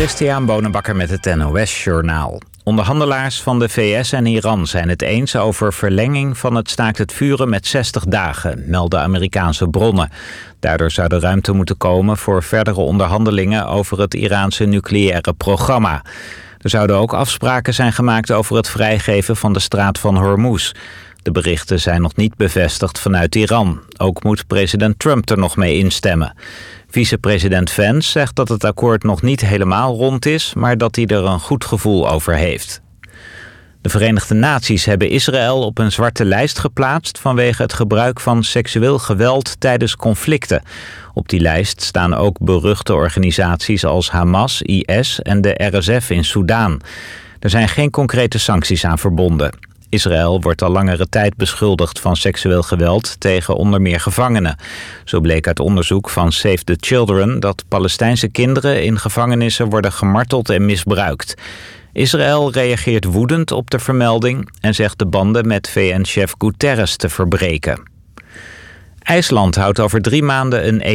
Christian Bonenbakker met het NOS Journaal. Onderhandelaars van de VS en Iran zijn het eens over verlenging van het staakt het vuren met 60 dagen, melden Amerikaanse bronnen. Daardoor zou er ruimte moeten komen voor verdere onderhandelingen over het Iraanse nucleaire programma. Er zouden ook afspraken zijn gemaakt over het vrijgeven van de straat van Hormuz. De berichten zijn nog niet bevestigd vanuit Iran. Ook moet president Trump er nog mee instemmen. Vicepresident Vance zegt dat het akkoord nog niet helemaal rond is, maar dat hij er een goed gevoel over heeft. De Verenigde Naties hebben Israël op een zwarte lijst geplaatst vanwege het gebruik van seksueel geweld tijdens conflicten. Op die lijst staan ook beruchte organisaties als Hamas, IS en de RSF in Soedan. Er zijn geen concrete sancties aan verbonden. Israël wordt al langere tijd beschuldigd van seksueel geweld tegen onder meer gevangenen. Zo bleek uit onderzoek van Save the Children dat Palestijnse kinderen in gevangenissen worden gemarteld en misbruikt. Israël reageert woedend op de vermelding en zegt de banden met VN-chef Guterres te verbreken. IJsland houdt over 3 maanden een